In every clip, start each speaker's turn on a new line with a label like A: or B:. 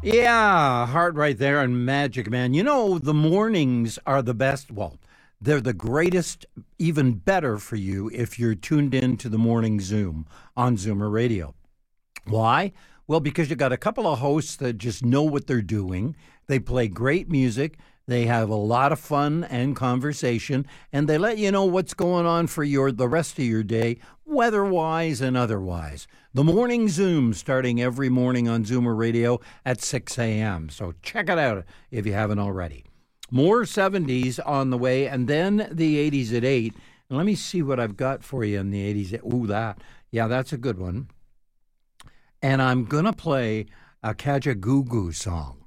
A: Yeah, hard right there and Magic Man. You know, the mornings are the best. Well, they're the greatest, even better for you if you're tuned in to the morning Zoom on Zoomer Radio. Why? Well, because you got a couple of hosts that just know what they're doing. They play great music. They have a lot of fun and conversation, and they let you know what's going on for the rest of your day, weather-wise and otherwise. The Morning Zoom starting every morning on Zoomer Radio at 6 a.m. So check it out if you haven't already. More 70s on the way, and then the 80s at 8. And let me see what I've got for you in the 80s. Ooh, that's a good one. And I'm going to play a Kajagoogoo song.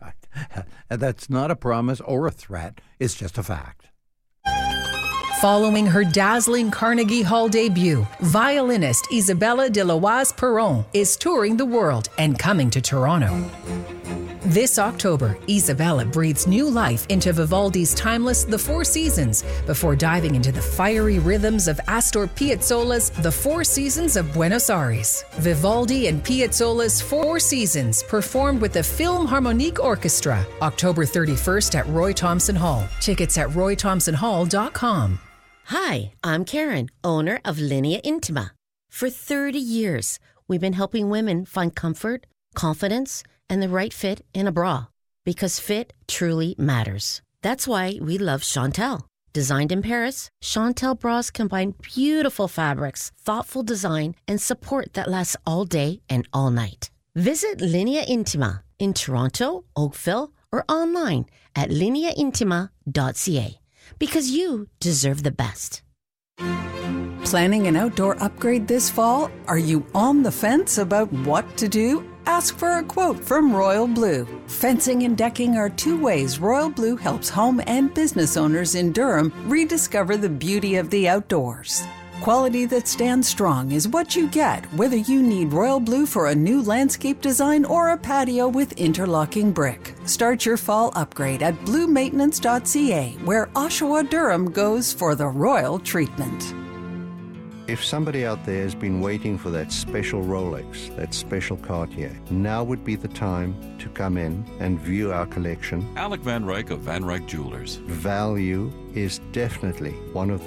A: That's not a promise or a threat. It's just a fact.
B: Following her dazzling Carnegie Hall debut, violinist Isabella de Loise Perron is touring the world and coming to Toronto. This October, Isabella breathes new life into Vivaldi's timeless The Four Seasons before diving into the fiery rhythms of Astor Piazzolla's The Four Seasons of Buenos Aires. Vivaldi and Piazzolla's Four Seasons performed with the Philharmonic Orchestra, October 31st at Roy Thomson Hall. Tickets at roythomsonhall.com.
C: Hi, I'm Karen, owner of Linea Intima. For 30 years, we've been helping women find comfort, confidence, and the right fit in a bra. Because fit truly matters. That's why we love Chantel. Designed in Paris, Chantel bras combine beautiful fabrics, thoughtful design, and support that lasts all day and all night. Visit Linea Intima in Toronto, Oakville, or online at lineaintima.ca. Because you deserve the best.
D: Planning an outdoor upgrade this fall? Are you on the fence about what to do? Ask for a quote from Royal Blue. Fencing and decking are two ways Royal Blue helps home and business owners in Durham rediscover the beauty of the outdoors. Quality that stands strong is what you get, whether you need Royal Blue for a new landscape design or a patio with interlocking brick. Start your fall upgrade at bluemaintenance.ca, where Oshawa Durham goes for the royal treatment.
E: If somebody out there has been waiting for that special Rolex, that special Cartier, now would be the time to come in and view our collection.
F: Alec Van Ryk of Van Ryk Jewelers.
E: Value is definitely one of